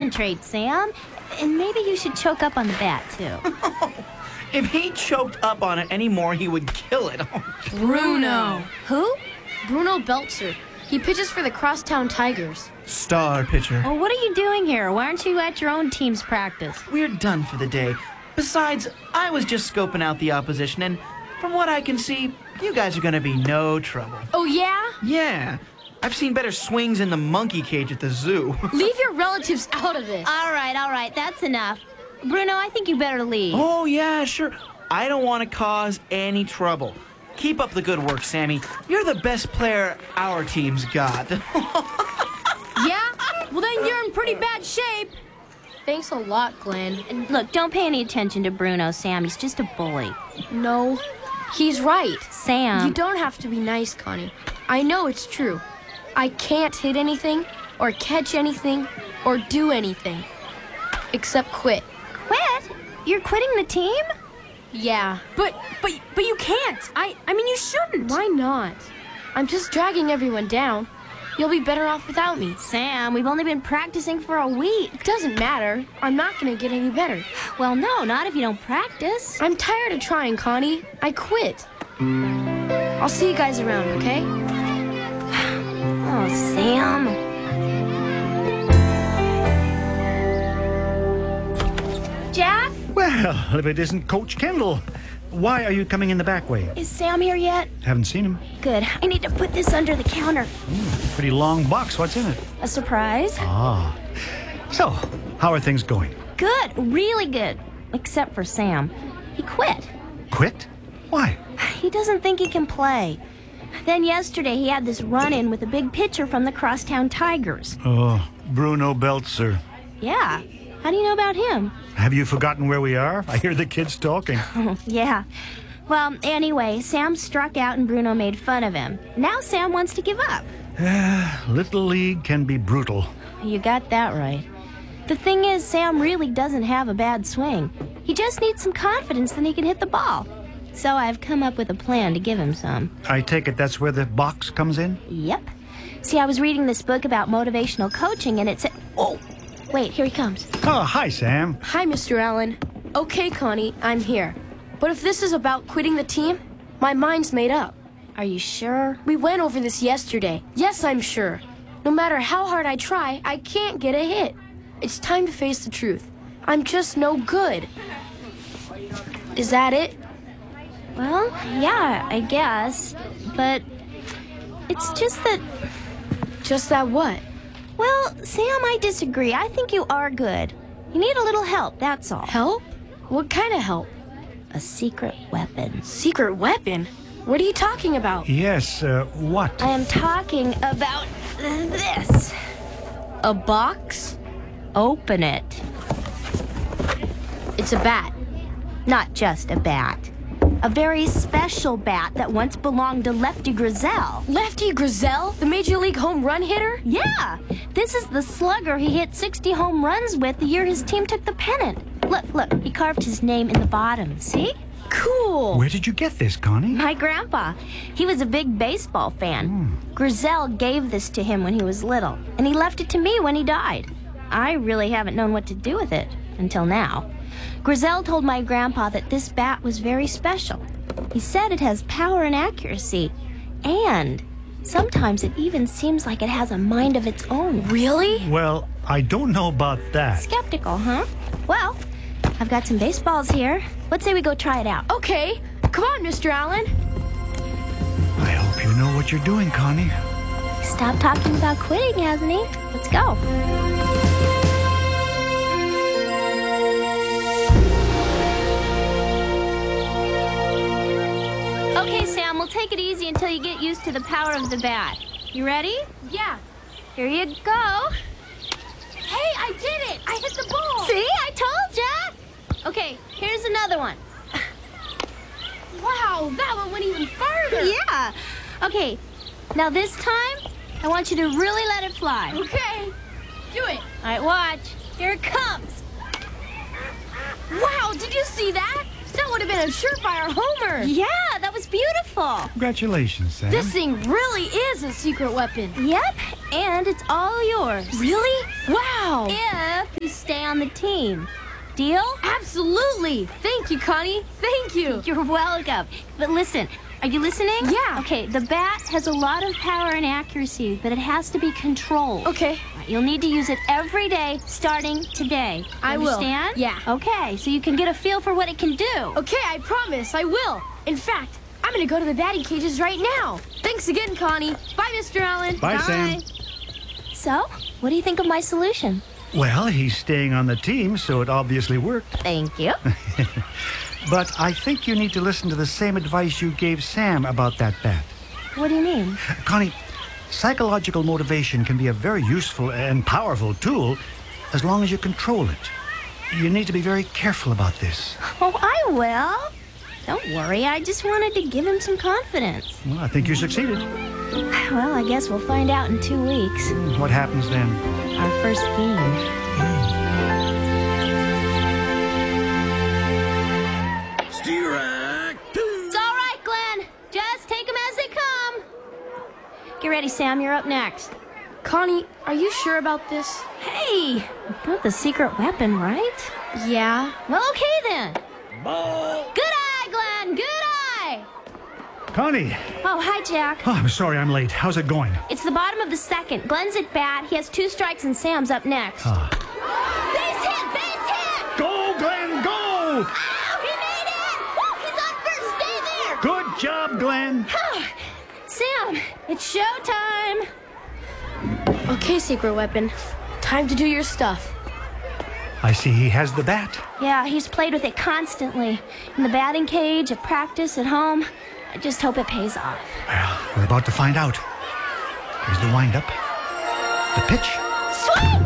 concentrate, Sam. And maybe you should choke up on the bat, too. If he choked up on it anymore, he would kill it. Bruno. Who? Bruno Belzer. He pitches for the Crosstown Tigers. Star pitcher. Well, what are you doing here? Why aren't you at your own team's practice? We're done for the day. Besides, I was just scoping out the opposition, and from what I can see, you guys are gonna be no trouble. Oh, yeah? Yeah. I've seen better swings in the monkey cage at the zoo. Leave your relatives out of this. All right, that's enough. Bruno, I think you better leave. Oh, yeah, sure. I don't want to cause any trouble. Keep up the good work, Sammy. You're the best player our team's got. Yeah? Well, then you're in pretty bad shape. Thanks a lot, Glenn. And look, don't pay any attention to Bruno, Sam. He's just a bully. No, he's right. Sam. You don't have to be nice, Connie. I know it's true. I can't hit anything, or catch anything, or do anything. Except quit. Quit? You're quitting the team? Yeah. But you can't. I mean, you shouldn't. Why not? I'm just dragging everyone down. You'll be better off without me. Sam, we've only been practicing for a week. It doesn't matter. I'm not gonna get any better. Well, no, not if you don't practice. I'm tired of trying, Connie. I quit. I'll see you guys around, okay? Oh, Sam. Jack? Well, if it isn't Coach Kendall, why are you coming in the back way? Is Sam here yet? Haven't seen him. Good. I need to put this under the counter. Pretty long box. What's in it? A surprise? Ah. So, how are things going? Good. Really good. Except for Sam. He quit. Quit? Why? He doesn't think he can play. Then yesterday he had this run-in with a big pitcher from the Crosstown Tigers. Oh, Bruno Belzer. Yeah. How do you know about him? Have you forgotten where we are? I hear the kids talking. Yeah. Well, anyway, Sam struck out and Bruno made fun of him. Now Sam wants to give up. Little League can be brutal. You got that right. The thing is, Sam really doesn't have a bad swing. He just needs some confidence that he can hit the ball. So I've come up with a plan to give him some. I take it that's where the box comes in? Yep. See, I was reading this book about motivational coaching and it said... Oh, wait, here he comes. Oh, hi, Sam. Hi, Mr. Allen. Okay, Connie, I'm here. But if this is about quitting the team, my mind's made up. Are you sure? We went over this yesterday. Yes, I'm sure. No matter how hard I try, I can't get a hit. It's time to face the truth. I'm just no good. Is that it? Well, yeah, I guess. But it's just that... Just that what? Well, Sam, I disagree. I think you are good. You need a little help, that's all. Help? What kind of help? A secret weapon. Secret weapon? What are you talking about? Yes, what? I am talking about this. A box? Open it. It's a bat. Not just a bat. A very special bat that once belonged to Lefty Grizzell. Lefty Grizzell? The Major League home run hitter? Yeah. This is the slugger he hit 60 home runs with the year his team took the pennant. Look, he carved his name in the bottom, see? Cool. Where did you get this, Connie? My grandpa. He was a big baseball fan. Grizzell gave this to him when he was little, and he left it to me when he died. I really haven't known what to do with it until now. Grizzell told my grandpa that this bat was very special. He said it has power and accuracy, and sometimes it even seems like it has a mind of its own. Really? Well, I don't know about that. Skeptical, huh? Well, I've got some baseballs here. Let's say we go try it out. Okay. Come on, Mr. Allen. I hope you know what you're doing, Connie. Stop talking about quitting, hasn't he? Let's go. Okay, Sam, we'll take it easy until you get used to the power of the bat. You ready? Yeah. Here you go. Hey, I did it! I hit the ball! See? I told ya! Okay, here's another one. Wow, that one went even farther! Yeah. Okay, now this time, I want you to really let it fly. Okay. Do it. All right, watch. Here it comes. Wow, did you see that? That would have been a surefire homer. Yeah, that was beautiful. Congratulations, Sam. This thing really is a secret weapon. Yep, and it's all yours. Really? Wow. If you on the team. Deal? Absolutely. Thank you, Connie. Thank you. You're welcome. But listen, are you listening? Yeah. Okay, the bat has a lot of power and accuracy, but it has to be controlled. Okay. You'll need to use it every day starting today. I will. Understand? Yeah. Okay, so you can get a feel for what it can do. Okay, I promise. I will. In fact, I'm going to go to the batting cages right now. Thanks again, Connie. Bye, Mr. Allen. Bye, Sam. So, what do you think of my solution? Well, he's staying on the team, so it obviously worked. Thank you. But I think you need to listen to the same advice you gave Sam about that bat. What do you mean? Connie, psychological motivation can be a very useful and powerful tool as long as you control it. You need to be very careful about this. Oh, I will. Don't worry, I just wanted to give him some confidence. Well, I think you succeeded. Well, I guess we'll find out in 2 weeks. What happens then? Our first game. It's all right, Glenn. Just take them as they come. Get ready, Sam. You're up next. Connie, are you sure about this? Hey, you've got the secret weapon, right? Yeah. Well, okay then. Good eye, Glenn. Good eye. Connie! Oh, hi, Jack. Oh, I'm sorry I'm late. How's it going? It's the bottom of the second. Glenn's at bat. He has 2 strikes, and Sam's up next. Base hit! Base hit! Go, Glenn, go! Ow, he made it! Woo, he's on first. Stay there! Good job, Glenn. Sam, it's showtime. Okay, secret weapon. Time to do your stuff. I see he has the bat. Yeah, he's played with it constantly. In the batting cage, at practice, at home. I just hope it pays off. Well, we're about to find out. Here's the windup. The pitch. Swing!